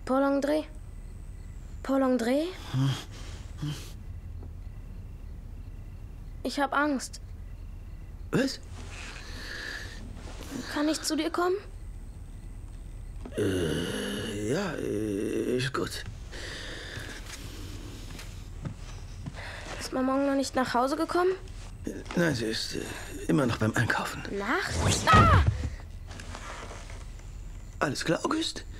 Paul André? Paul André? Ich habe Angst. Was? Kann ich zu dir kommen? Ja, ist gut. Ist Maman noch nicht nach Hause gekommen? Nein, sie ist immer noch beim Einkaufen. Nachts? Ah! Alles klar, August?